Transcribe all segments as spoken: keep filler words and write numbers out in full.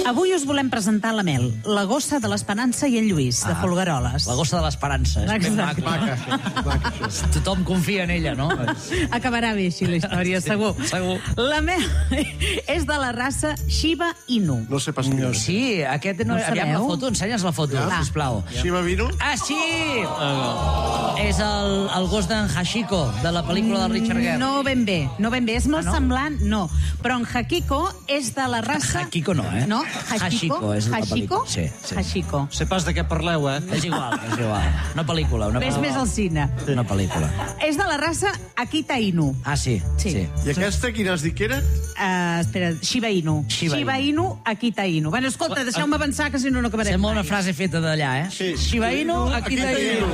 Avui us volem presentar la Mel, la gossa de l'Esperança i en Lluís, de Folgueroles. La gossa de l'Esperança. És ben maco. Maca. Tothom confia en ella, no? Acabarà bé així la història, segur. Segur. La Mel és de la raça Shiba Inu. No sé pas quina. Sí, aquest... No, No aviam la sabeu? foto, ensenya'ns la foto, Ja. sisplau. Shiba Inu? Ah, sí! És el, el gos d'en Hachiko, de la pel·lícula de Richard Gere. No ben bé, no ben bé. És molt Ah, no? semblant, no. Però en Hachiko és de la raça... Hachiko no, eh? No, Hachiko. Hachiko és la Hachiko? pel·lícula. Sí, sí. Hachiko. Sé pas de què parleu, eh? És igual, és igual. Una pel·lícula, una Ves pel·lícula. més al cine. Una pel·lícula. És de la raça Akita Inu. Ah, sí? Sí. sí. I aquesta, quina has dit que era? Uh, espera, Shiba Inu. Shiba Shiba Inu, Akita Inu. Bueno, escolta, deixeu-me avançar, que si no, no acabarem Sembla una mai. frase feta d'allà, eh? Sí. Shiba Inu, Akita Inu.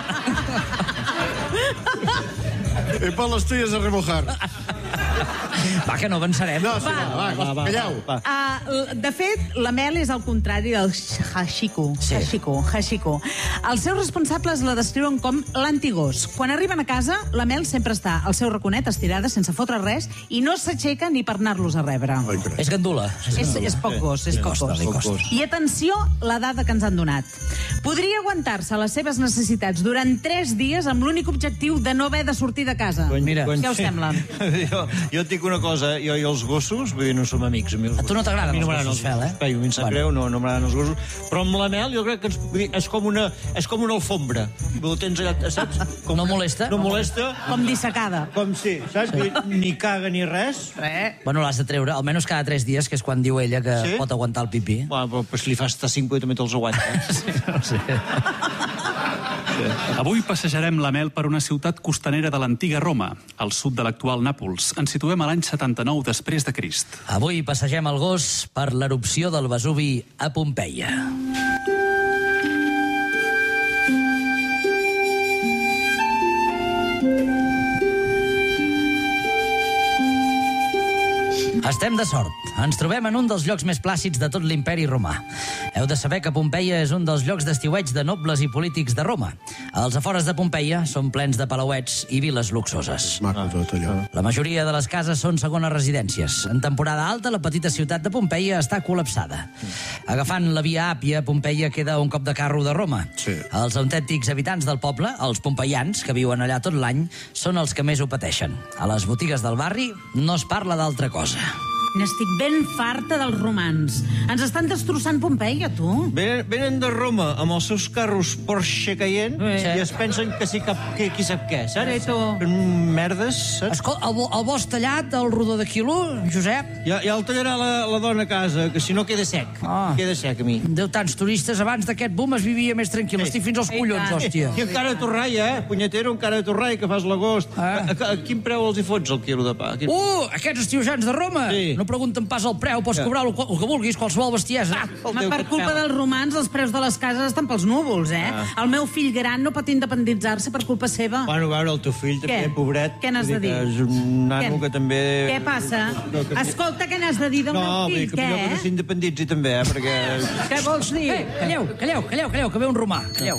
Epa, les tuyes a remojar. Va, que no avançarem. No, sí, va, va, va, calleu. Uh, de fet, la Mel és el contrari del Hachiko. Sí. Hachiko, Hachiko. Els seus responsables la descriuen com l'antigós. Quan arriben a casa, la Mel sempre està al seu raconet estirada sense fotre res i no s'aixeca ni per anar-los a rebre. És gandula. És, és poc gos, és Li poc costa, li gos. costa. I atenció, la dada que ens han donat. Podria aguantar-se les seves necessitats durant tres dies amb l'únic objectiu de no haver de sortir de casa. Mira. Què us sembla? jo, jo et dic una cosa, jo i els gossos, vull dir, no som amics. A, mi els A tu no gossos- t'agraden a mi no els m'agraden gossos, Fel, eh? Espai, a mi em sap Bueno. greu, no, no m'agraden els gossos. Però amb la Mel jo crec que ens, vull dir, és com una, és com una alfombra. Ho tens allà, saps? Com, No molesta? No molesta. Com dissecada. Com si, saps? Sí. Ni caga ni res. Eh? Bueno, l'has de treure, almenys cada tres dies, que és quan diu ella que Sí? pot aguantar el pipí. Bueno, però pues, li fas estar cinc i també te'ls aguanta. No sé. Avui passejarem la Mel per una ciutat costanera de l'antiga Roma, al sud de l'actual Nàpols. Ens situem a l'any setanta-nou després de Crist. Avui passegem el gos per l'erupció del Vesuvi a Pompeia. Estem de sort. Ens trobem en un dels llocs més plàcids de tot l'imperi romà. Heu de saber que Pompeia és un dels llocs d'estiueig de nobles i polítics de Roma. Els afores de Pompeia són plens de palauets i viles luxoses. Maco tot allò. La majoria de les cases són segones residències. En temporada alta, la petita ciutat de Pompeia està col·lapsada. Agafant la via Àpia, Pompeia queda a un cop de carro de Roma. Sí. Els autèntics habitants del poble, els pompeians, que viuen allà tot l'any, són els que més ho pateixen. A les botigues del barri no es parla d'altra cosa. N'estic ben farta dels romans. Ens estan destrossant Pompeia, tu. Venen, venen de Roma amb els seus carros Porsche Cayenne Sí. i es pensen que sí cap, que, qui sap què, saps? Sí, tu. Mm, Merdes, saps? Escolta, el, bo- el bosc tallat, el rodó de quilo, Josep? Ja, ja el tallarà la, la dona a casa, que si no queda sec. Ah. Queda sec a mi. Déu, tants turistes, abans d'aquest boom es vivia més tranquil. Estic fins als collons, tant. hòstia. I encara a Torrai, eh? Punyetero, encara a Torrai, que fas l'agost. Ah. A, a, a quin preu els hi fots el quilo de pa? A Quin... Uh, aquests estiuejants de Roma! Sí. No pregunten pas el preu, pots cobrar el, el que vulguis, qualsevol bestiesa. Ah, el Home, teu per que culpa pela. dels romans, els preus de les cases estan pels núvols, eh? Ah. El meu fill gran no pot independitzar-se per culpa seva. Bueno, a veure, el teu fill també, Què? pobret. Què n'has vull de dir? que És un nano Què? que també... Què passa? No, que... Escolta, què n'has de dir del No, meu vull dir fill? que millor que no Què? s'independitzi també, eh? Perquè... Què vols dir? Eh, calleu, calleu, calleu, calleu, que ve un romà. Calleu.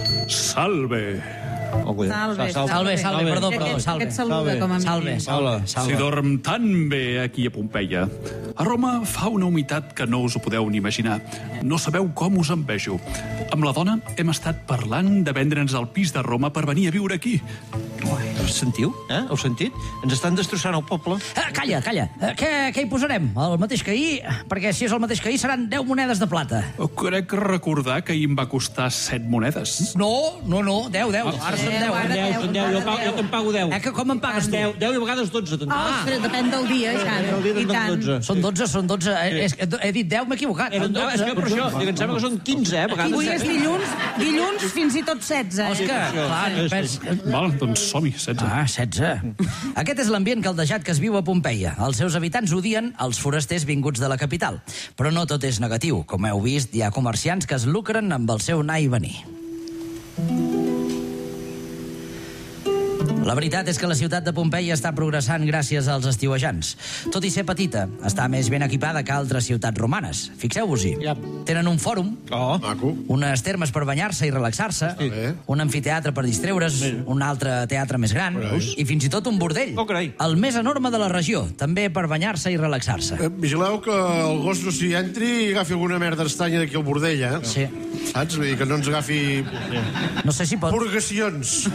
Salve! Oh, cuida. Salve, Salve, salve, perdó, Aquest- perdó, salve. Aquest saluda Salve. com a mínim. Salve, salve, Hola. Si salve. dorm tan bé aquí a Pompeia. A Roma fa una humitat que no us ho podeu ni imaginar. No sabeu com us envejo. Amb la dona hem estat parlant de vendre'ns el pis de Roma per venir a viure aquí. Ho sentiu? Eh? Heu sentit? Ens estan destrossant el poble. Ah, calla, calla. Eh, Què, què hi posarem? El mateix que ahir? Perquè si és el mateix que ahir seran deu monedes de plata. Crec recordar que ahir em va costar set monedes. No, no, no, deu, deu. Ara són deu. ara eh? deu. Són deu, jo, pago, jo te'n pago deu. Eh, que com em pagues tu? Deu, deu i a vegades dotze. te'n- Ah, ostres, depèn del dia, i tant. El dia I te'n dono tant. dotze. Són dotze, són dotze. Eh, és, he dit deu, m'he equivocat. Eren Són deu, és que per això, dic, em sembla que són quinze, eh, a vegades. Avui és dilluns, dilluns fins i tot setze. eh? Òscar, això. clar, Sí, pens... Val, doncs som-hi, setze. Ah, setze. Aquest és l'ambient caldejat que es viu a Pompeia. Els seus habitants odien els forasters vinguts de la capital. Però no tot és negatiu. Com heu vist, hi ha comerciants que es lucren amb el seu anar i venir. La veritat és que la ciutat de Pompeia està progressant gràcies als estiuejants. Tot i ser petita, està més ben equipada que altres ciutats romanes. Fixeu-vos-hi. Ja. Tenen un fòrum, Oh. Maco. unes termes per banyar-se i relaxar-se, Bé. un amfiteatre per distreure's, un altre teatre més gran Veus? i fins i tot un bordell. Oh, carai. El més enorme de la regió, també per banyar-se i relaxar-se. Eh, vigileu que el gos no s'hi entri i agafi alguna merda estranya d'aquí al bordell, eh? Sí. Saps? Vull dir que no ens agafi No sé si pot... purgacions.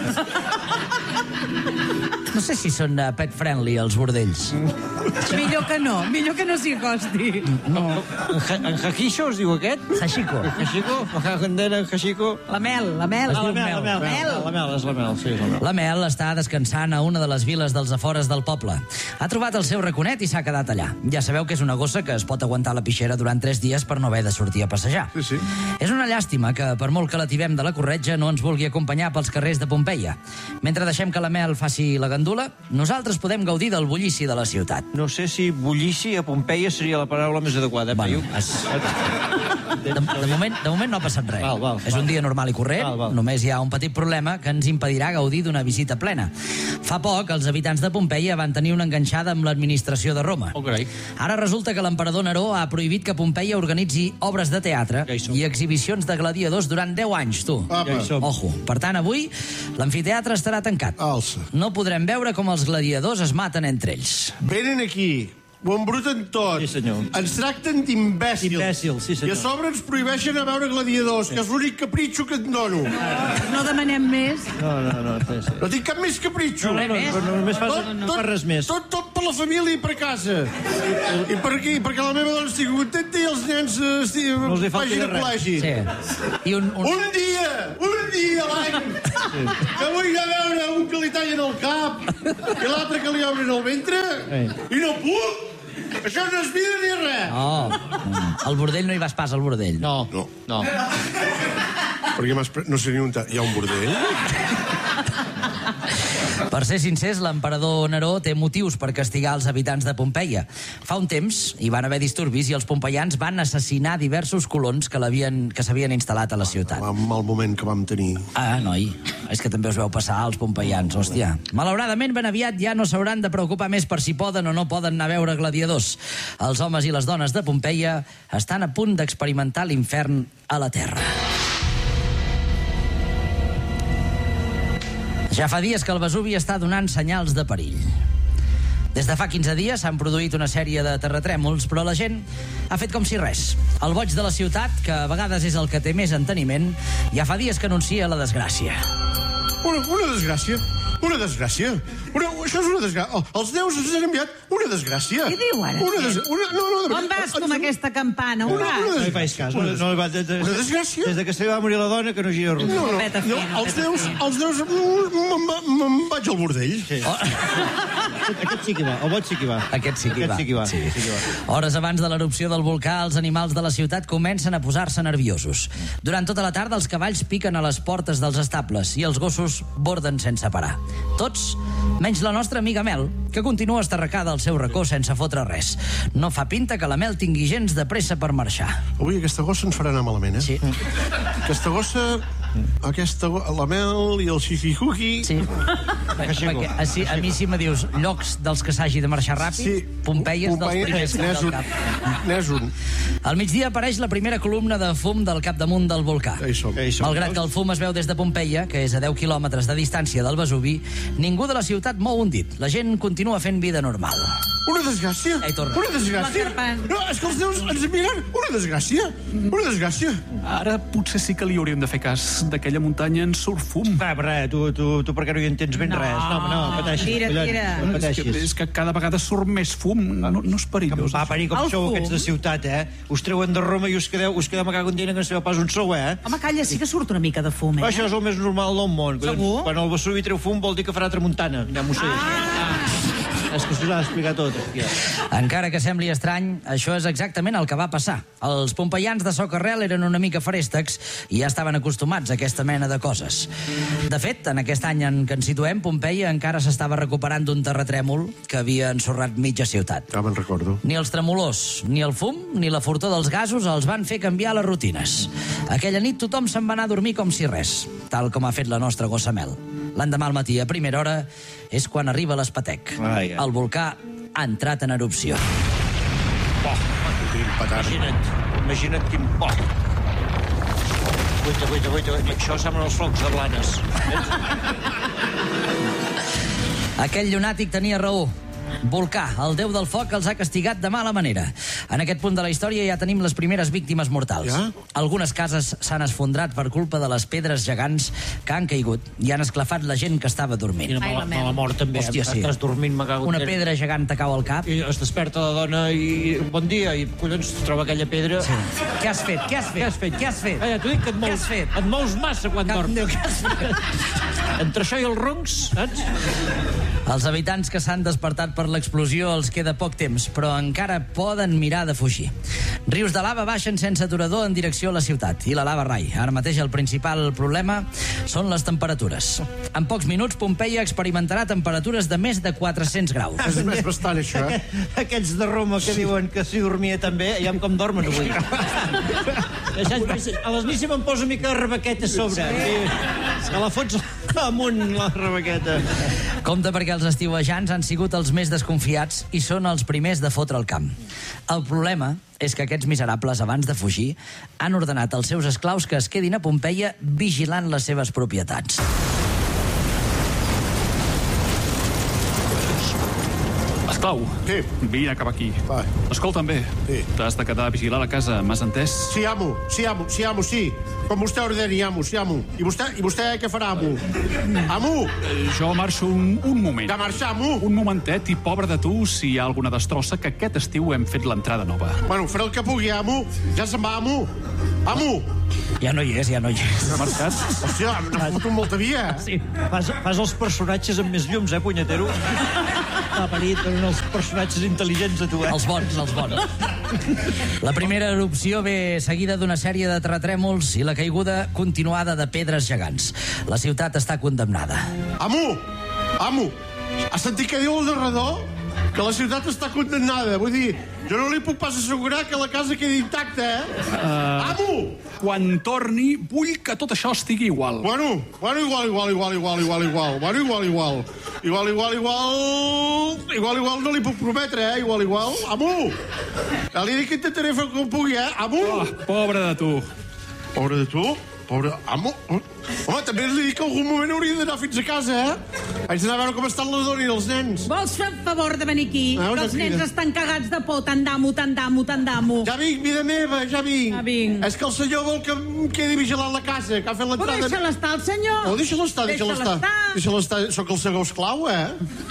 No sé si són uh, pet-friendly, els bordells. Millor que no, millor que no s'hi acosti. No. En, ha en Hajisho es diu aquest? Hashiko. Hashiko? Hajandera, Hashiko? La mel, la mel. Ah, la mel, la mel. Mel. La mel, és la mel, sí, és la mel. La Mel està descansant a una de les viles dels afores del poble. Ha trobat el seu raconet i s'ha quedat allà. Ja sabeu que és una gossa que es pot aguantar la pixera durant tres dies per no haver de sortir a passejar. Sí, sí. És una llàstima que, per molt que la tibem de la corretja, no ens vulgui acompanyar pels carrers de Pompeia. Mentre deixem que la Mel faci la gandula, nosaltres podem gaudir del bullici de la ciutat. No sé si bullici a Pompeia seria la paraula més adequada. Bueno, Paiu. es... de, de, moment, de moment no ha passat res. Val, val, és un dia normal i corrent, Val, val. només hi ha un petit problema que ens impedirà gaudir d'una visita plena. Fa poc, els habitants de Pompeia van tenir una enganxada amb l'administració de Roma. Oh, carai. Ara resulta que l'emperador Neró ha prohibit que Pompeia organitzi obres de teatre Ja hi som. i exhibicions de gladiadors durant deu anys, tu. Apa. Ja hi som. Ojo. Per tant, avui, l'amfiteatre estarà tancat. Alça. No podrem veure com els gladiadors es maten entre ells. Venen aquí, ho embruten tot. Sí, senyor. Ens tracten d'imbècils. Imbècils, sí, senyor. I a sobre ens prohibeixen a veure gladiadors, que és l'únic capritxo que et dono. No demanem més. No, no, no. Sí, sí. No tinc cap més capritxo. No, no, no, no, només fas, no fas res més. Tot, tot per la família i per casa. I, i per aquí, perquè la meva dona estigui contenta i els nens eh, estigui, No els hi falti vagin de a res. col·legi. Sí. I un, un... Un dia, un dia a l'any, que vull anar a veure un que li tallen el cap i l'altre que li obren el ventre Ei. i no puc. Això no és vida ni res. Oh, al bordell no hi vas pas, al bordell. No, No. no. Perquè m'has pre... no sé ni on... ta- Hi ha un bordell? Per ser sincers, l'emperador Neró té motius per castigar els habitants de Pompeia. Fa un temps hi van haver disturbis i els pompeians van assassinar diversos colons que l'havien que s'havien instal·lat a la ciutat. Amb el moment que vam tenir. Ah, noi, és que també us veu passar als pompeians, hòstia. Malauradament, ben aviat ja no s'hauran de preocupar més per si poden o no poden anar a veure gladiadors. Els homes i les dones de Pompeia estan a punt d'experimentar l'infern a la Terra. Ja fa dies que el Vesuvi està donant senyals de perill. Des de fa quinze dies s'han produït una sèrie de terratrèmols, però la gent ha fet com si res. El boig de la ciutat, que a vegades és el que té més enteniment, ja fa dies que anuncia la desgràcia. Una, una desgràcia. Una desgràcia. Una, això és una desgràcia. Oh, els déus ens han enviat una desgràcia. Què diu ara? Una des... una, no, no, de On vas tu amb Ens- aquesta campana? On Una, vas? una No hi desgràcia. faig cas. No, no, li va, de, de, Una desgràcia? Des de que se li va morir la dona, que no gira res. No, no, Peta no, fina, els peta déus, fina. els déus, mm, me'n va- me'n vaig al bordell. Sí. Aquest sí que va. El boig sí que va. Aquest sí que hi va. Aquest sí que va. Sí. Sí que va. Hores abans de l'erupció del volcà, els animals de la ciutat comencen a posar-se nerviosos. Durant tota la tarda, els cavalls piquen a les portes dels estables i els gossos borden sense parar. Tots, menys la nostra amiga Mel, que continua estarracada al seu racó sense fotre res. No fa pinta que la Mel tingui gens de pressa per marxar. Avui aquesta gossa ens farà anar malament, eh? Sí. Aquesta gossa, aquesta, go- la Mel i el xixihuqui... Sí. Perquè a, si, a mi si me dius llocs dels que s'hagi de marxar ràpid, Sí. Pompeia és dels Pompeia primers que n'és ve un. al cap. N'és un. Al migdia apareix la primera columna de fum del capdamunt del volcà. Ja hi som. Ja hi som. Malgrat que el fum es veu des de Pompeia, que és a deu quilòmetres de distància del Vesuvi, ningú de la ciutat mou un dit. La gent continua fent vida normal. Una desgràcia? Ei, torna. Una desgràcia? L'encarpant. No, és que els déus ens enviaran una desgràcia. Una desgràcia. Ara potser sí que li hauríem de fer cas. D'aquella muntanya en surt fum. Va, res, tu, tu, tu per què no hi entens ben No. res? No, home, no, pateixis. Tira, collons, tira. No És que, pateixis. és que cada vegada surt més fum. No, no és perillós. Va, pari, com El sou fum. aquests de ciutat, eh? Us treuen de Roma i us quedeu, us quedeu a cago en dina que no sabeu pas on sou, eh? Home, calla, sí que surt una mica de fum, eh? Això és el més normal del món. Segur? Quan el Vesuvi treu fum vol dir que farà tramuntana. Ja m'ho sé. Ah. És que s'ho ha d'explicar tot. Ja. Encara que sembli estrany, això és exactament el que va passar. Els pompeians de Socarrel eren una mica feréstecs i ja estaven acostumats a aquesta mena de coses. De fet, en aquest any en què ens situem, Pompeia encara s'estava recuperant d'un terratrèmol que havia ensorrat mitja ciutat. Ja me'n recordo. Ni els tremolors, ni el fum, ni la fortor dels gasos els van fer canviar les rutines. Aquella nit tothom se'n va anar a dormir com si res, tal com ha fet la nostra gossa Mel. L'endemà al matí, a primera hora, és quan arriba l'Espatec. Ai, ai. El volcà ha entrat en erupció. Imagina't, imagina't quin por. Guaita, guaita, guaita, guaita. Això semblen els flocs de Blanes. Aquell llunàtic tenia raó. Volcà, el déu del foc, els ha castigat de mala manera. En aquest punt de la història ja tenim les primeres víctimes mortals. Ja? Algunes cases s'han esfondrat per culpa de les pedres gegants que han caigut i han esclafat la gent que estava dormint. Quina Ai, la mala, mel. mala mort, també. Hòstia, sí. Estàs dormint, me cago en Una Déu. pedra gegant te cau al cap. I es desperta la dona i... Bon dia, i collons troba aquella pedra. Sí. Què has fet? Què has fet? Què has fet? Què has fet? Eh, t'ho dic que et Què mous, has fet? et mous massa quan Cap dorms. Déu, què has fet? Entre això i els roncs, saps? Els habitants que s'han despertat per l'explosió els queda poc temps, però encara poden mirar de fugir. Rius de lava baixen sense aturador en direcció a la ciutat i la lava rai. Ara mateix el principal problema són les temperatures. En pocs minuts, Pompeia experimentarà temperatures de més de quatre-cents graus. És, és bastant, això, eh? Aquests de Roma que diuen que si dormia també, ja com dormen avui. A les nits si me'n posa mica de rebequeta a sobre. Sí. Que la fots amunt, la rebequeta. Compte perquè els estiuejants han sigut els més desconfiats i són els primers de fotre el camp. El problema és que aquests miserables, abans de fugir, han ordenat als seus esclaus que es quedin a Pompeia vigilant les seves propietats. Esclau, Sí. vine cap aquí. Va. Escolta'm bé, Sí. t'has de quedar a vigilar la casa, m'has entès? Sí, amo, sí, amo, sí, amo, sí. Com vostè ordeni, amo, sí, amo. I vostè, i vostè què farà, amo? Amo, Eh, Jo marxo un, un moment. de marxar, amo. Un momentet i pobre de tu si hi ha alguna destrossa que aquest estiu hem fet l'entrada nova. Bueno, faré el que pugui, amo. Ja se'n va, amo. Amo. Ja no hi és, ja no hi és. Ha marxat? Hòstia, n'ha fotut molta via. Sí. Fas, fas els personatges amb més llums, eh, punyetero? Va, parit, eren els personatges intel·ligents de tu, eh? Els bons, els bons. La primera erupció ve seguida d'una sèrie de terratrèmols i la caiguda continuada de pedres gegants. La ciutat està condemnada. Amo, amo, has sentit què diu el narrador? Que la ciutat està condemnada. Vull dir, jo no li puc pas assegurar que la casa quedi intacta, eh? Uh... Amo! Quan torni, vull que tot això estigui igual. Bueno, bueno, igual, igual, igual, igual, igual, igual. Bueno, igual, igual. Igual, igual, igual... Igual, igual no li puc prometre, eh? Igual, igual. Amo! Ja li dic que intentaré fer com pugui, eh? Amo! Oh, pobre de tu. Pobre de tu? Pobre... Amo... Home, també li dic que algun moment hauria d'anar fins a casa, eh? Haig d'anar a veure com estan la dona i els nens. Vols fer el favor de venir aquí? Ah, Que una els crida. nens estan cagats de por. Tant d'amo, tant d'amo, tant d'amo. Ja vinc, vida meva, ja vinc. Ja vinc. És que el senyor vol que em quedi vigilant la casa, que ha fet Però l'entrada... deixa-la estar, el senyor. Oh, deixa-la estar, deixa-la Deixa-la estar. estar. Deixa-la estar. Sóc el seu esclau, eh?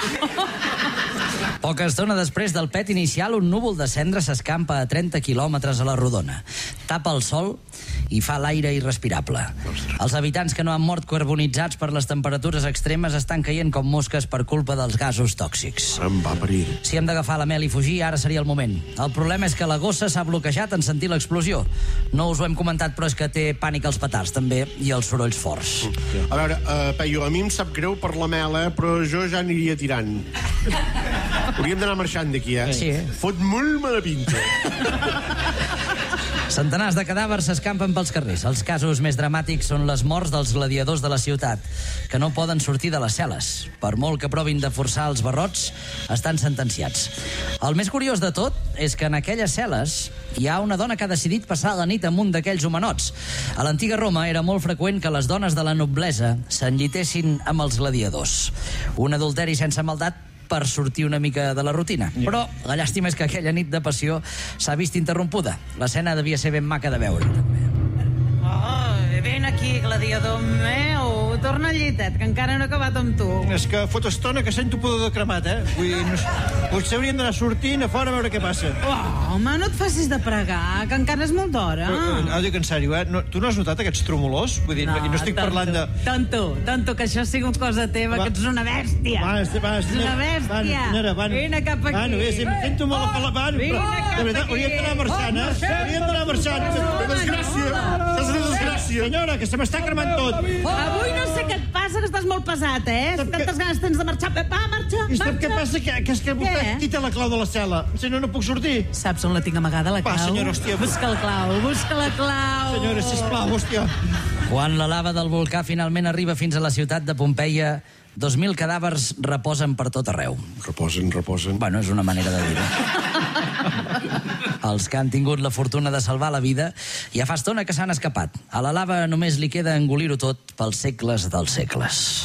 Poca estona després del pet inicial, un núvol de cendra s'escampa a trenta quilòmetres a la rodona. Tapa el sol i fa l'aire irrespirable. Els habitants que no han mort carbonitzats per les temperatures extremes estan caient com mosques per culpa dels gasos tòxics. Em va parir. Si hem d'agafar la mel i fugir, ara seria el moment. El problema és que la gossa s'ha bloquejat en sentir l'explosió. No us ho hem comentat, però és que té pànic als petards, també, i els sorolls forts. A veure, uh, Peyu, a mi em sap greu per la mel, eh? Però jo ja aniria tirant. Hauríem d'anar marxant d'aquí, eh? Sí. Fot molt mala pinta. Centenars de cadàvers s'escampen pels carrers. Els casos més dramàtics són les morts dels gladiadors de la ciutat, que no poden sortir de les cel·les. Per molt que provin de forçar els barrots, estan sentenciats. El més curiós de tot és que en aquelles cel·les hi ha una dona que ha decidit passar la nit amb un d'aquells homenots. A l'antiga Roma era molt freqüent que les dones de la noblesa s'enllitessin amb els gladiadors. Un adulteri sense maldat per sortir una mica de la rutina. Però la llàstima és que aquella nit de passió s'ha vist interrompuda. L'escena devia ser ben maca de veure, també. Oh, ben aquí, gladiador meu. Torna al llitet, que encara no he acabat amb tu. És que fot estona que sento pudor de cremat, eh? Vull dir, no, potser hauríem d'anar sortint a fora a veure què passa. Oh, home, no et facis de pregar, que encara és molt d'hora. Però, eh, dic en sèrio, eh? No, tu no has notat aquests tremolors? Vull dir, no, i no estic tonto, parlant de... Tonto, tonto, que això sigui cosa teva, Va. que ets una bèstia. Va, este, va, este, Una bèstia. Va, senyora, va. Vine cap aquí. Va, no, bé, sí, em sento molt a la... Va, Vine però, cap de veritat, aquí. hauríem d'anar marxant, eh? Oh, Hauríem d'anar marxant. Que desgràcia! Que és una desgràcia! Senyora, que se m'està cremant tot. Avui no sé què et passa, que estàs molt pesat, eh? Tantes ganes tens de marxar. Va, marxa, I sap què marxa. passa? Que, que és que vostè Què? aquí té la clau de la cel·la. Si no, no puc sortir. Saps on la tinc amagada, la Va, clau? senyora, hòstia. Busca la clau, busca la clau. Senyora, sisplau, hòstia. Quan la lava del volcà finalment arriba fins a la ciutat de Pompeia, dos mil cadàvers reposen per tot arreu. Reposen, reposen. Bueno, és una manera de dir-ho. Els que han tingut la fortuna de salvar la vida ja fa estona que s'han escapat. A la lava només li queda engolir-ho tot pels segles dels segles.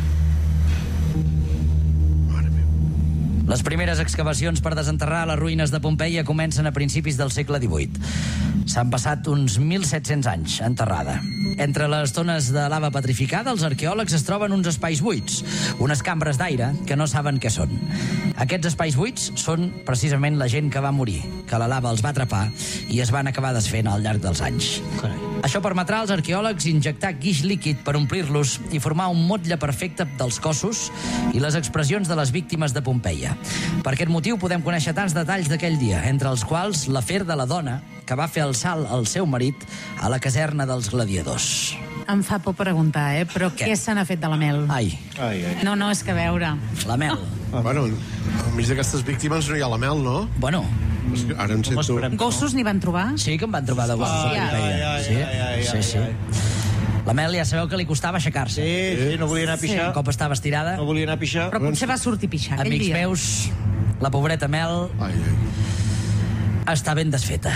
Les primeres excavacions per desenterrar les ruïnes de Pompeia comencen a principis del segle divuit. S'han passat uns mil set-cents anys enterrada. Entre les tones de lava petrificada, els arqueòlegs es troben uns espais buits, unes cambres d'aire que no saben què són. Aquests espais buits són precisament la gent que va morir, que la lava els va atrapar i es van acabar desfent al llarg dels anys. Carai. Això permetrà als arqueòlegs injectar guix líquid per omplir-los i formar un motlle perfecte dels cossos i les expressions de les víctimes de Pompeia. Per aquest motiu podem conèixer tants detalls d'aquell dia, entre els quals l'afer de la dona que va fer el salt al seu marit a la caserna dels gladiadors. Em fa por preguntar, eh? Però Què? què, se n'ha fet de la mel? Ai, Ai, ai. No, no, és que a veure... la mel. Bueno, enmig d'aquestes víctimes no hi ha la mel, no? Bueno, És que ara em Com sento... esperem? Gossos n'hi van trobar? sí que em van trobar de gossos a Ai, Pompeia. ai, Sí, ai, ai, sí, ai, sí. ai. La Mel ja sabeu que li costava aixecar-se. Sí, sí, no volia anar a pixar. Un cop estava estirada, No volia anar a pixar. Però potser va sortir pixar aquell amics dia. meus, la pobreta Mel Ai, ai. està ben desfeta.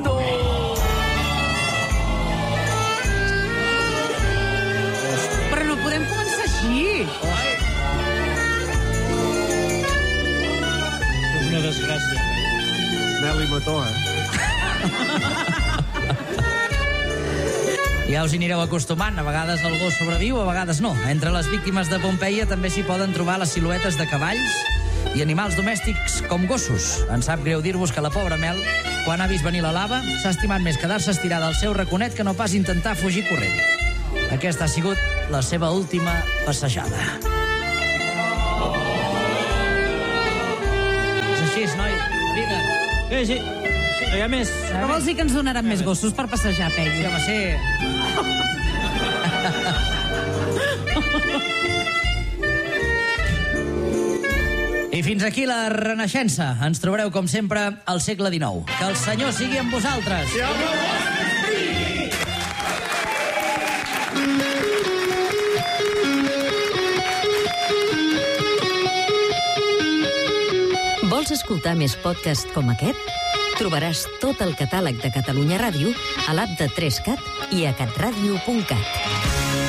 Però no podem començar així. És una desgràcia. Mel i mató, eh? Ja us hi anireu acostumant. A vegades el gos sobreviu, a vegades no. Entre les víctimes de Pompeia també s'hi poden trobar les siluetes de cavalls i animals domèstics com gossos. Em sap greu dir-vos que la pobra Mel, quan ha vist venir la lava, s'ha estimat més quedar-se estirada al seu raconet que no pas intentar fugir corrent. Aquesta ha sigut la seva última passejada. És així, noi. Vida. Sí, sí. No hi ha més. Però vols dir que ens donaran més gossos per passejar, Sí, Peggy? home, sí. I fins aquí la Renaixença. Ens trobareu, com sempre, al segle dinou. Que el Senyor sigui amb vosaltres. Vols escoltar més podcasts com aquest? Trobaràs tot el catàleg de Catalunya Ràdio a l'app de tres cat i a catradio punt cat.